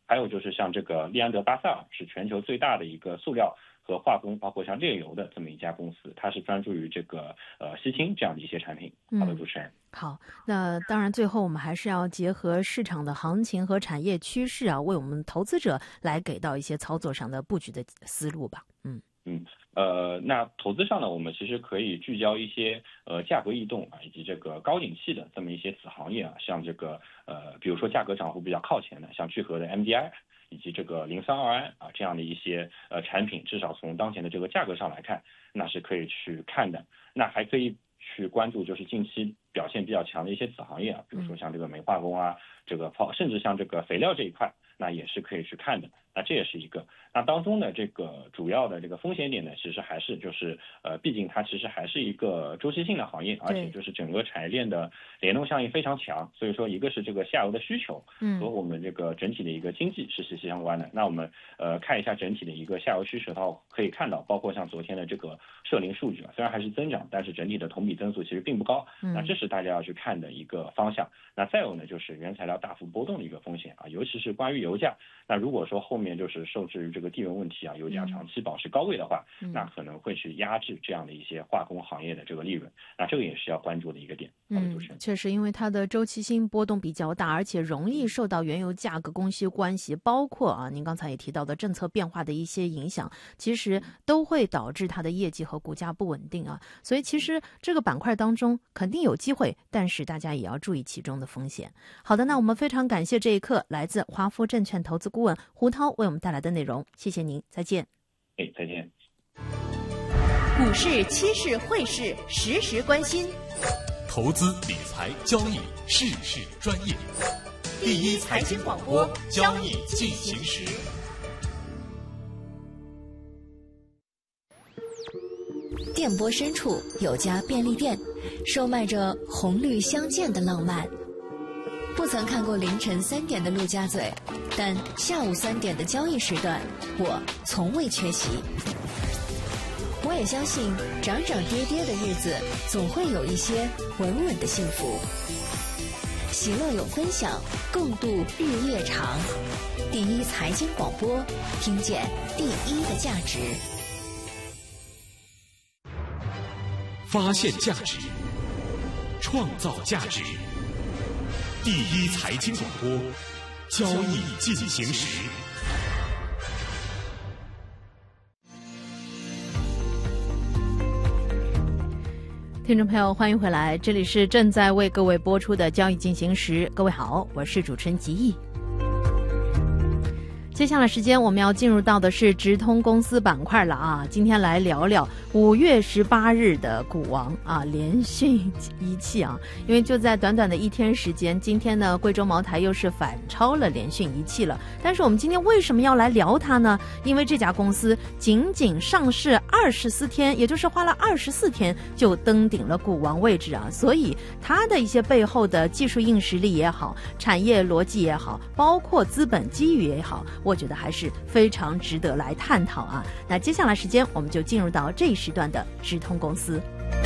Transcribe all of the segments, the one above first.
还有就是像这个利安德巴塞尔是全球最大的一个塑料和化工，包括像炼油的这么一家公司，它是专注于这个烯氢这样的一些产品。好的，主持人。 好，那当然最后我们还是要结合市场的行情和产业趋势啊，为我们投资者来给到一些操作上的布局的思路吧。 那投资上呢，我们其实可以聚焦一些价格异动啊，以及这个高景气的这么一些子行业啊，像这个比如说价格涨幅比较靠前的，像聚合的 MDI 以及这个0322啊这样的一些产品，至少从当前的这个价格上来看，那是可以去看的。那还可以去关注就是近期表现比较强的一些子行业啊，比如说像这个煤化工啊，这个甚至像这个肥料这一块，那也是可以去看的。那这也是一个。那当中呢，这个主要的这个风险点呢，其实还是就是毕竟它其实还是一个周期性的行业，而且就是整个产业链的联动效应非常强，所以说一个是这个下游的需求和我们这个整体的一个经济是息息相关的。那我们看一下整体的一个下游需求，它可以看到，包括像昨天的这个社零数据啊，虽然还是增长，但是整体的同比增速其实并不高。那这是大家要去看的一个方向。那再有呢，就是原材料大幅波动的一个风险啊，尤其是关于油价。那如果说后面就是受制于这个地缘问题啊，油价长期保持高位的话，那可能会去压制这样的一些化工行业的这个利润。那这个也是要关注的一个点。 确实，因为它的周期性波动比较大，而且容易受到原油价格供需关系，包括啊您刚才也提到的政策变化的一些影响，其实都会导致它的业绩和股价不稳定啊。所以其实这个板块当中肯定有机会，但是大家也要注意其中的风险。好的，那我们非常感谢这一刻来自华孚证券投资顾问胡涛为我们带来的内容，谢谢您，再见。 再见。 股市、期市、汇市，时时关心。 投资理财交易，事事专业。第一财经广播，交易进行时。 电波深处有家便利店，售卖着红绿相间的浪漫。不曾看过凌晨3点的陆家嘴，但下午3点的交易时段，我从未缺席。我也相信涨涨跌跌的日子总会有一些稳稳的幸福。喜乐有分享，共度日夜长。第一财经广播，听见第一的价值。 发现价值，创造价值。第一财经广播，交易进行时。 听众朋友，欢迎回来，这里是正在为各位播出的交易进行时。各位好，我是主持人吉毅。接下来时间我们要进入到的是直通公司板块了啊！今天来聊聊5月18日的股王啊，联讯一汽啊，因为就在短短的一天时间，今天呢，贵州茅台又是反超了联讯一汽了。但是我们今天为什么要来聊它呢？因为这家公司仅仅上市24天，也就是花了24天就登顶了股王位置啊，所以它的一些背后的技术硬实力也好，产业逻辑也好，包括资本机遇也好，我觉得还是非常值得来探讨啊。那接下来时间我们就进入到这一时段的直通公司。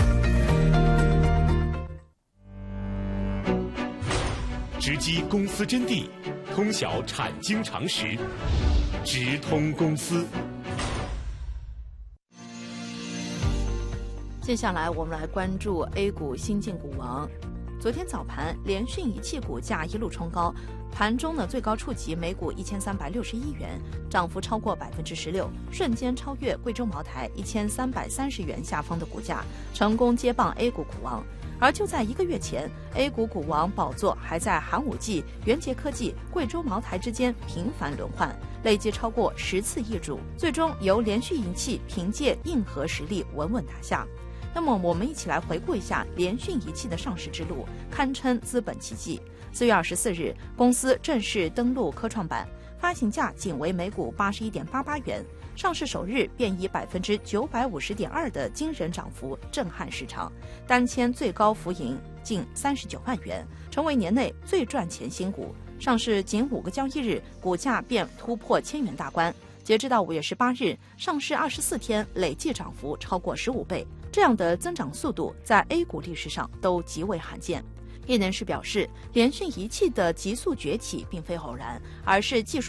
直击公司真谛，通晓产经常识，直通公司。 接下来我们来关注 A 股新晋股王。昨天早盘，联讯一汽股价一路冲高，盘中呢最高触及每股1361元，涨幅超过16%，瞬间超越贵州茅台1330元下方的股价，成功接棒 A 股股王。而就在1个月前 ，A 股股王宝座还在寒武纪、元捷科技、贵州茅台之间频繁轮换，累计超过10次易主，最终由联讯一汽凭借硬核实力稳稳拿下。那么我们一起来回顾一下联讯一汽的上市之路，堪称资本奇迹。4月24日，公司正式登陆科创板，发行价仅为每股81.88元，上市首日便以950.2%的惊人涨幅震撼市场，单签最高浮盈近39万元，成为年内最赚钱新股。上市仅5个交易日，股价便突破1000元大关。截至到5月18日，上市24天累计涨幅超过15倍，这样的增长速度在 A 股历史上都极为罕见。业内人士表示，联讯一汽的急速崛起并非偶然，而是技术